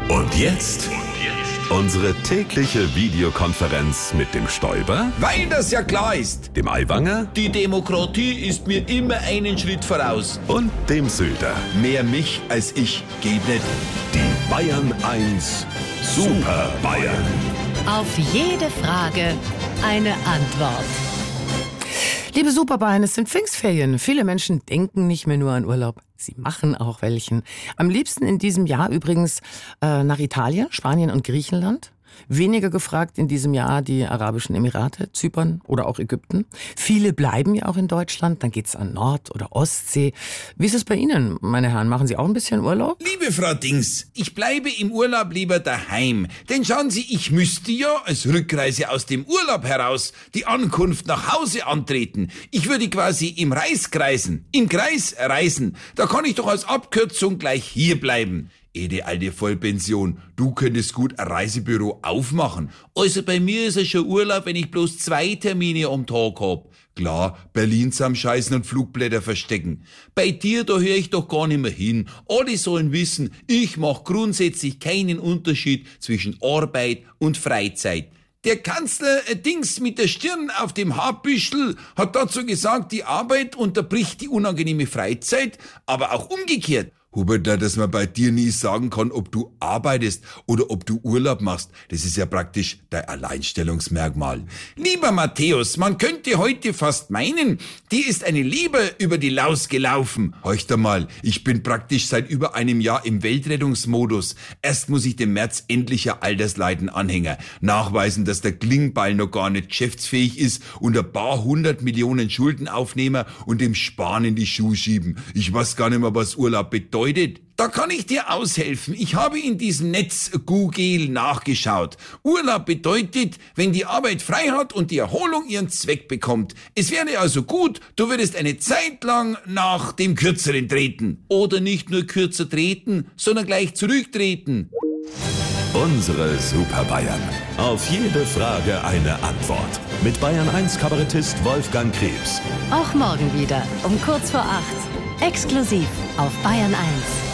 Und jetzt unsere tägliche Videokonferenz mit dem Stoiber, Weil das ja klar ist. dem Aiwanger Die Demokratie ist mir immer einen Schritt voraus. und dem Söder. Mehr mich als ich geht nicht. Die Bayern 1 Super Bayern. Auf jede Frage eine Antwort. Liebe Superbayern, es sind Pfingstferien. Viele Menschen denken nicht mehr nur an Urlaub, sie machen auch welchen. Am liebsten in diesem Jahr übrigens nach Italien, Spanien und Griechenland. Weniger gefragt in diesem Jahr die Arabischen Emirate, Zypern oder auch Ägypten. Viele bleiben ja auch in Deutschland, dann geht's an Nord- oder Ostsee. Wie ist es bei Ihnen, meine Herren? Machen Sie auch ein bisschen Urlaub? Liebe Frau Dings, ich bleibe im Urlaub lieber daheim. Denn schauen Sie, ich müsste ja als Rückreise aus dem Urlaub heraus die Ankunft nach Hause antreten. Ich würde quasi im Kreis reisen. Da kann ich doch als Abkürzung gleich hier bleiben. Die alte Vollpension, du könntest gut ein Reisebüro aufmachen. Also bei mir ist es schon Urlaub, wenn ich bloß 2 Termine am Tag hab. Klar, Berlin zusammenscheißen und Flugblätter verstecken. Bei dir, da höre ich doch gar nicht mehr hin. Alle sollen wissen, ich mach grundsätzlich keinen Unterschied zwischen Arbeit und Freizeit. Der Kanzler Dings mit der Stirn auf dem Haarbüschel hat dazu gesagt, die Arbeit unterbricht die unangenehme Freizeit, aber auch umgekehrt. Hubert, dass man bei dir nie sagen kann, ob du arbeitest oder ob du Urlaub machst, das ist ja praktisch dein Alleinstellungsmerkmal. Lieber Matthäus, man könnte heute fast meinen, dir ist eine Leber über die Laus gelaufen. Horcht einmal, ich bin praktisch seit über einem Jahr im Weltrettungsmodus. Erst muss ich dem März endlich ein Altersleiden Anhänger nachweisen, dass der Klingbeil noch gar nicht geschäftsfähig ist und ein paar 100 Millionen Schuldenaufnehmer und dem Spahn in die Schuhe schieben. Ich weiß gar nicht mehr, was Urlaub bedeutet. Da kann ich dir aushelfen. Ich habe in diesem Netz Google nachgeschaut. Urlaub bedeutet, wenn die Arbeit frei hat und die Erholung ihren Zweck bekommt. Es wäre also gut, du würdest eine Zeit lang nach dem Kürzeren treten. Oder nicht nur kürzer treten, sondern gleich zurücktreten. Unsere Super Bayern. Auf jede Frage eine Antwort. Mit Bayern 1 Kabarettist Wolfgang Krebs. Auch morgen wieder um kurz vor 8. Exklusiv auf Bayern 1.